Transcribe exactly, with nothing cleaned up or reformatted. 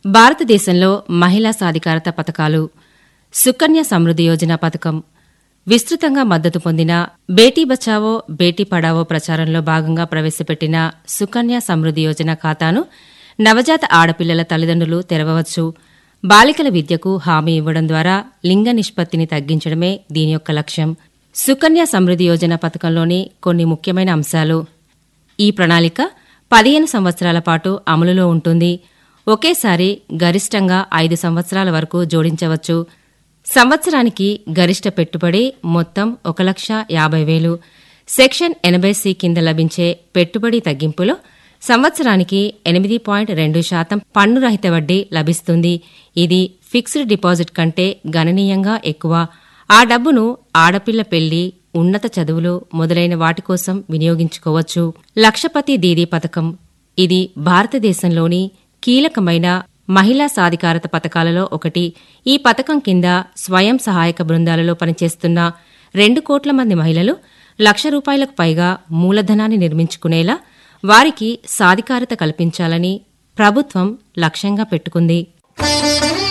భారతదేశంలో మహిళా సాధికారత పథకాలు సుకన్య సమృద్ధి యోజన పథకం విస్తృతంగా మద్దతు పొందిన బేటీ బచావో బేటీ పడావో ప్రచారంలో భాగంగా ప్రవేశపెట్టిన సుకన్య సమృద్ధి యోజన ఖాతాను నవజాత ఆడపిల్లల తల్లిదండ్రులు తెరవవచ్చు. బాలికల విద్యకు హామీ ఇవ్వడం ద్వారా లింగ నిష్పత్తిని తగ్గించడమే దీని యొక్క లక్ష్యం. సుకన్య సమృద్ధి యోజన పథకంలోని కొన్ని ముఖ్యమైన అంశాలు. ఈ ప్రణాళిక పదిహేను సంవత్సరాల పాటు అమలులో ఉంటుంది. ఒకేసారి గరిష్టంగా ఐదు సంవత్సరాల వరకు జోడించవచ్చు. సంవత్సరానికి గరిష్ట పెట్టుబడి మొత్తం ఒక లక్ష యాభై వేలు. సెక్షన్ ఎనభై సి కింద లభించే పెట్టుబడి తగ్గింపులో సంవత్సరానికి ఎనిమిది పాయింట్ రెండు శాతం పన్నురహిత వడ్డీ లభిస్తుంది. ఇది ఫిక్స్డ్ డిపాజిట్ కంటే గణనీయంగా ఎక్కువ. ఆ డబ్బును ఆడపిల్ల పెళ్లి, ఉన్నత చదువులు మొదలైన వాటి కోసం వినియోగించుకోవచ్చు. లక్షపతి దీదీ పథకం ఇది భారతదేశంలోని కీలకమైన మహిళా సాధికారత పథకాలలో ఒకటి. ఈ పథకం కింద స్వయం సహాయక బృందాలలో పనిచేస్తున్న రెండు కోట్ల మంది మహిళలు లక్ష రూపాయలకు పైగా మూలధనాన్ని నిర్మించుకునేలా వారికి సాధికారత కల్పించాలని ప్రభుత్వం లక్ష్యంగా పెట్టుకుంది.